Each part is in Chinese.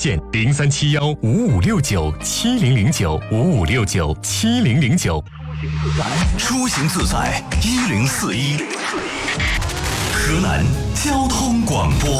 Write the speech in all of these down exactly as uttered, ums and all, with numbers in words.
线零三七幺五五六九七零零九五五六九七零零九。 出行自在一零四一，河南交通广播。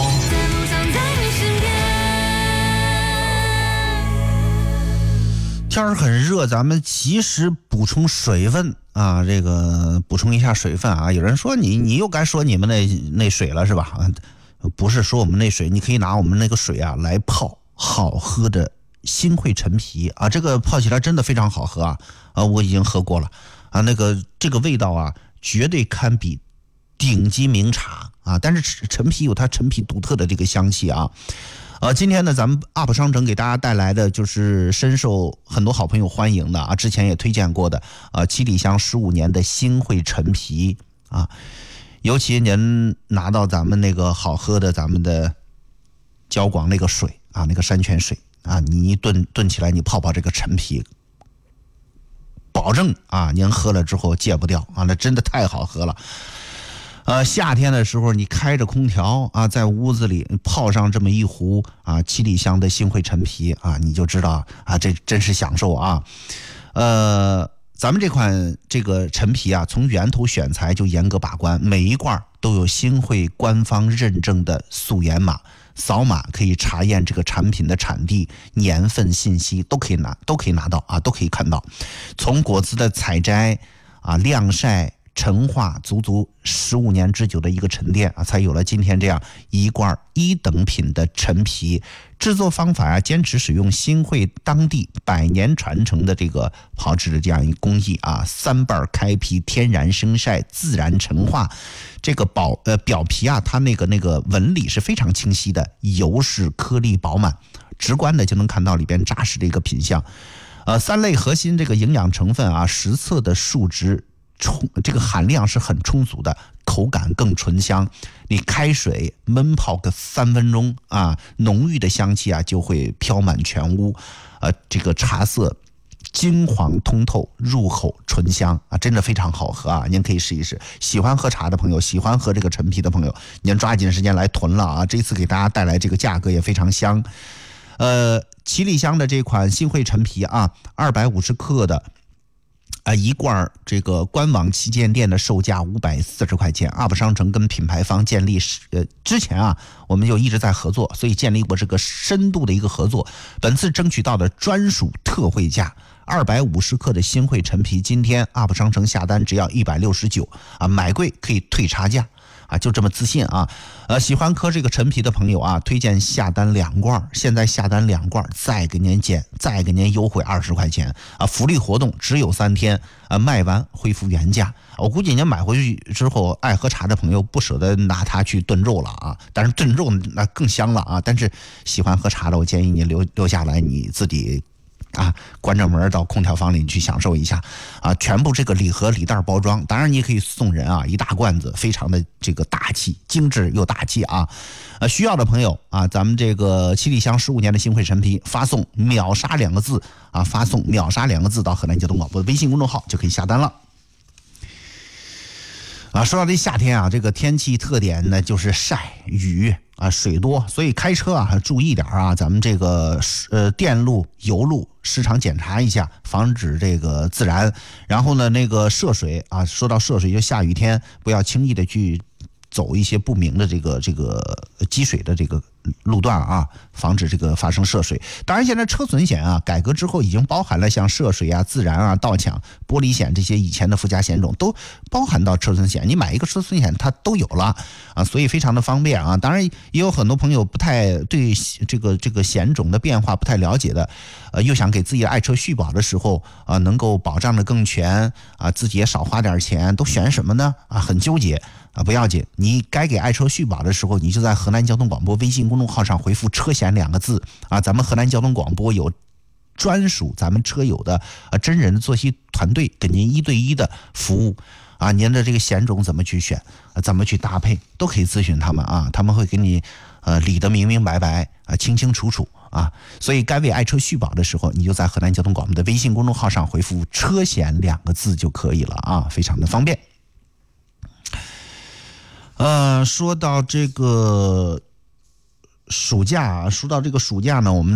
天儿很热，咱们及时补充水分啊！这个补充一下水分啊！有人说你你又该说你们那那水了是吧？不是说我们那水，你可以拿我们那个水啊来泡好喝的新会陈皮啊，这个泡起来真的非常好喝啊！啊，我已经喝过了啊，那个这个味道啊，绝对堪比顶级名茶啊！但是陈皮有它陈皮独特的这个香气啊。呃，今天呢，咱们 U P 商城给大家带来的就是深受很多好朋友欢迎的啊，之前也推荐过的呃七里香十五年的新会陈皮啊，尤其您拿到咱们那个好喝的咱们的交广那个水啊，那个山泉水啊，你一炖炖起来，你泡泡这个陈皮，保证啊，您喝了之后戒不掉啊，那真的太好喝了。呃，夏天的时候你开着空调啊，在屋子里泡上这么一壶啊七里香的新会陈皮啊，你就知道啊，这真是享受啊。呃，咱们这款这个陈皮啊，从源头选材就严格把关，每一罐都有新会官方认证的溯源码，扫码可以查验这个产品的产地、年份信息，都可以拿，都可以拿到啊，都可以看到。从果子的采摘啊、晾晒、陈化，足足十五年之久的一个沉淀啊，才有了今天这样一罐一等品的陈皮。制作方法啊，坚持使用新会当地百年传承的这个炮制的这样一个工艺啊，三瓣开皮，天然生晒，自然陈化。这个表呃表皮啊，它那个那个纹理是非常清晰的，油是颗粒饱满，直观的就能看到里边扎实的一个品相。呃，三类核心这个营养成分啊，实测的数值。充这个含量是很充足的，口感更醇香。你开水焖泡个三分钟啊，浓郁的香气啊就会飘满全屋。呃，这个茶色金黄通透，入口醇香啊，真的非常好喝啊！您可以试一试。喜欢喝茶的朋友，喜欢喝这个陈皮的朋友，您抓紧时间来囤了啊！这次给大家带来这个价格也非常香。呃，七里香的这款新会陈皮啊，二百五十克的。啊，一罐这个官网旗舰店的售价五百四十块钱 ，U P 商城跟品牌方建立呃之前啊，我们就一直在合作，所以建立过这个深度的一个合作。本次争取到的专属特惠价，二百五十克的新会陈皮，今天 U P 商城下单只要一百六十九啊，买贵可以退差价。啊，就这么自信啊！呃，喜欢喝这个陈皮的朋友啊，推荐下单两罐，现在下单两罐，再给您减，再给您优惠二十块钱啊！福利活动只有三天啊，卖完恢复原价。我估计您买回去之后，爱喝茶的朋友不舍得拿它去炖肉了啊，但是炖肉那更香了啊！但是喜欢喝茶的，我建议你留留下来，你自己。啊，关着门到空调房里去享受一下啊！全部这个礼盒礼袋包装，当然你也可以送人啊，一大罐子，非常的这个大气，精致又大气啊！呃，需要的朋友啊，咱们这个七里香十五年的新会陈皮，发送秒杀两个字啊，发送秒杀两个字到河南交通广播的微信公众号就可以下单了。啊，说到这夏天啊，这个天气特点呢就是晒、雨啊、水多，所以开车啊注意点啊，咱们这个呃电路、油路时常检查一下，防止这个自燃。然后呢，那个涉水啊，说到涉水，就下雨天不要轻易的去走一些不明的这个这个积水的这个路段啊，防止这个发生涉水。当然，现在车损险啊改革之后，已经包含了像涉水啊、自燃啊、盗抢、玻璃险这些以前的附加险种都包含到车损险。你买一个车损险，它都有了啊，所以非常的方便啊。当然，也有很多朋友不太对这个这个险种的变化不太了解的，呃，又想给自己的爱车续保的时候啊，能够保障的更全啊，自己也少花点钱，都选什么呢？啊，很纠结。啊，不要紧，你该给爱车续保的时候，你就在河南交通广播微信公众号上回复车险两个字啊，咱们河南交通广播有专属咱们车友的啊真人的作息团队给您一对一的服务啊，您的这个险种怎么去选啊，怎么去搭配都可以咨询他们啊，他们会给你呃理得明明白白啊，清清楚楚啊，所以该为爱车续保的时候，你就在河南交通广播的微信公众号上回复车险两个字就可以了啊，非常的方便。呃，说到这个暑假，说到这个暑假呢，我们